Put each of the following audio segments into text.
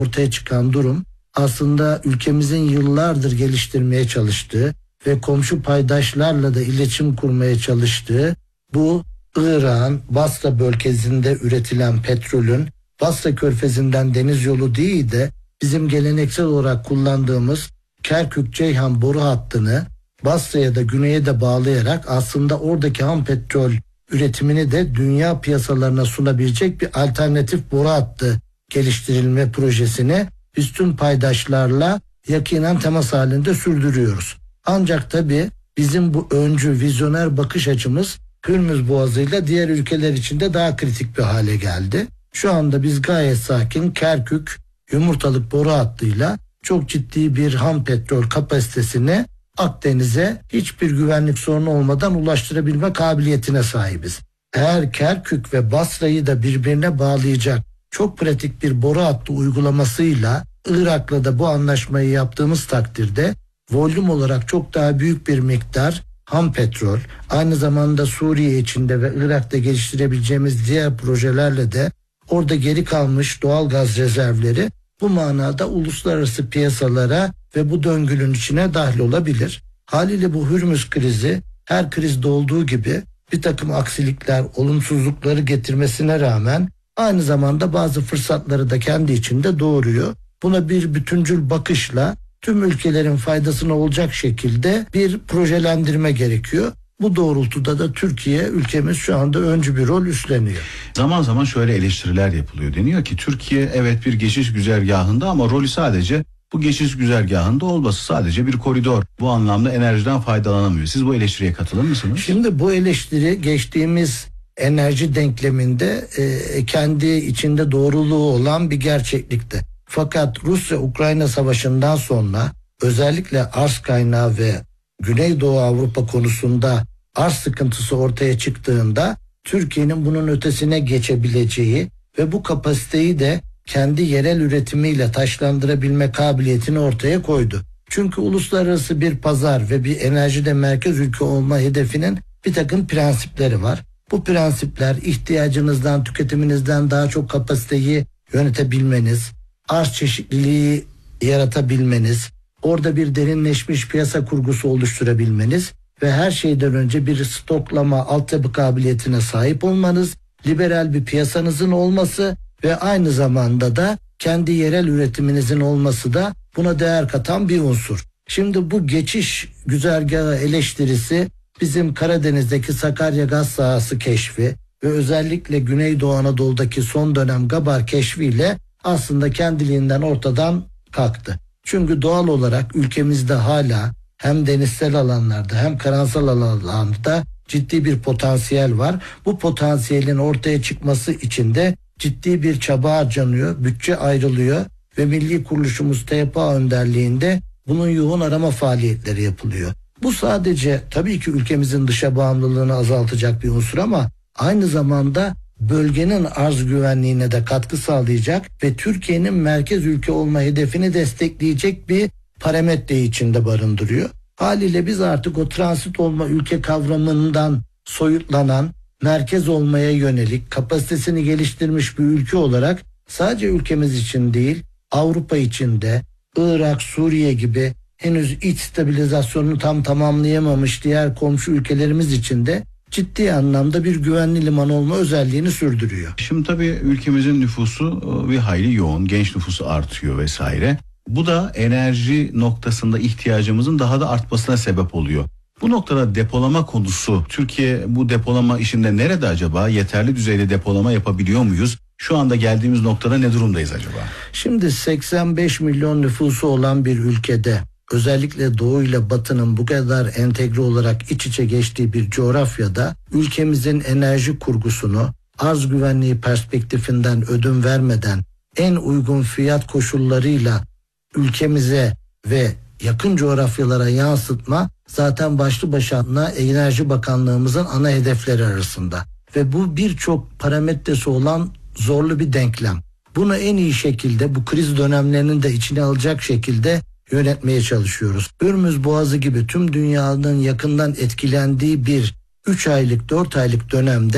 ortaya çıkan durum aslında ülkemizin yıllardır geliştirmeye çalıştığı ve komşu paydaşlarla da iletişim kurmaya çalıştığı bu İran Basra bölgesinde üretilen petrolün Basra Körfezi'nden deniz yolu değil de bizim geleneksel olarak kullandığımız Kerkük-Ceyhan boru hattını Basra'ya da güneye de bağlayarak aslında oradaki ham petrol üretimini de dünya piyasalarına sunabilecek bir alternatif boru hattı geliştirilme projesini biz tüm paydaşlarla yakinen temas halinde sürdürüyoruz. Ancak tabii bizim bu öncü, vizyoner bakış açımız Hürmüz Boğazı'yla diğer ülkeler için de daha kritik bir hale geldi. Şu anda biz gayet sakin Kerkük yumurtalık boru hattıyla çok ciddi bir ham petrol kapasitesini Akdeniz'e hiçbir güvenlik sorunu olmadan ulaştırabilme kabiliyetine sahibiz. Eğer Kerkük ve Basra'yı da birbirine bağlayacak çok pratik bir boru hattı uygulamasıyla Irak'la da bu anlaşmayı yaptığımız takdirde volüm olarak çok daha büyük bir miktar ham petrol, aynı zamanda Suriye içinde ve Irak'ta geliştirebileceğimiz diğer projelerle de orada geri kalmış doğal gaz rezervleri bu manada uluslararası piyasalara ve bu döngünün içine dahil olabilir. Haliyle bu Hürmüz krizi her krizde olduğu gibi bir takım aksilikler, olumsuzlukları getirmesine rağmen aynı zamanda bazı fırsatları da kendi içinde doğuruyor. Buna bir bütüncül bakışla tüm ülkelerin faydasına olacak şekilde bir projelendirme gerekiyor. Bu doğrultuda da Türkiye, ülkemiz şu anda öncü bir rol üstleniyor. Zaman zaman şöyle eleştiriler yapılıyor. Deniyor ki Türkiye evet bir geçiş güzergahında ama rolü sadece bu geçiş güzergahında olması, sadece bir koridor. Bu anlamda enerjiden faydalanamıyor. Siz bu eleştiriye katılır mısınız? Şimdi bu eleştiri geçtiğimiz enerji denkleminde kendi içinde doğruluğu olan bir gerçeklikti. Fakat Rusya-Ukrayna savaşından sonra özellikle arz kaynağı ve Güneydoğu Avrupa konusunda arz sıkıntısı ortaya çıktığında Türkiye'nin bunun ötesine geçebileceği ve bu kapasiteyi de kendi yerel üretimiyle taşlandırabilme kabiliyetini ortaya koydu. Çünkü uluslararası bir pazar ve bir enerjide merkez ülke olma hedefinin bir takım prensipleri var. Bu prensipler ihtiyacınızdan, tüketiminizden daha çok kapasiteyi yönetebilmeniz, arz çeşitliliği yaratabilmeniz, orada bir derinleşmiş piyasa kurgusu oluşturabilmeniz ve her şeyden önce bir stoklama altyapı kabiliyetine sahip olmanız, liberal bir piyasanızın olması ve aynı zamanda da kendi yerel üretiminizin olması da buna değer katan bir unsur. Şimdi bu geçiş güzergahı eleştirisi bizim Karadeniz'deki Sakarya gaz sahası keşfi ve özellikle Güneydoğu Anadolu'daki son dönem Gabar keşfiyle aslında kendiliğinden ortadan kalktı. Çünkü doğal olarak ülkemizde hala hem denizsel alanlarda hem karasal alanlarda ciddi bir potansiyel var. Bu potansiyelin ortaya çıkması için de ciddi bir çaba harcanıyor, bütçe ayrılıyor ve milli kuruluşumuz TEPA önderliğinde bunun yoğun arama faaliyetleri yapılıyor. Bu sadece tabii ki ülkemizin dışa bağımlılığını azaltacak bir unsur ama aynı zamanda bölgenin arz güvenliğine de katkı sağlayacak ve Türkiye'nin merkez ülke olma hedefini destekleyecek bir parametre içinde barındırıyor. Haliyle biz artık o transit olma ülke kavramından soyutlanan, merkez olmaya yönelik kapasitesini geliştirmiş bir ülke olarak sadece ülkemiz için değil, Avrupa için de, Irak, Suriye gibi henüz iç stabilizasyonunu tam tamamlayamamış diğer komşu ülkelerimiz için de ciddi anlamda bir güvenli liman olma özelliğini sürdürüyor. Şimdi tabii ülkemizin nüfusu bir hayli yoğun, genç nüfusu artıyor vesaire. Bu da enerji noktasında ihtiyacımızın daha da artmasına sebep oluyor. Bu noktada depolama konusu, Türkiye bu depolama işinde nerede acaba? Yeterli düzeyde depolama yapabiliyor muyuz? Şu anda geldiğimiz noktada ne durumdayız acaba? Şimdi 85 milyon nüfusu olan bir ülkede özellikle Doğu ile Batı'nın bu kadar entegre olarak iç içe geçtiği bir coğrafyada ülkemizin enerji kurgusunu arz güvenliği perspektifinden ödün vermeden en uygun fiyat koşullarıyla ülkemize ve yakın coğrafyalara yansıtma zaten başlı başına Enerji Bakanlığımızın ana hedefleri arasında. Ve bu birçok parametresi olan zorlu bir denklem. Bunu en iyi şekilde bu kriz dönemlerinin de içine alacak şekilde yönetmeye çalışıyoruz. Hürmüz Boğazı gibi tüm dünyanın yakından etkilendiği bir 3 aylık 4 aylık dönemde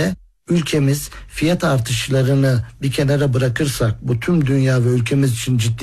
ülkemiz fiyat artışlarını bir kenara bırakırsak bu tüm dünya ve ülkemiz için ciddi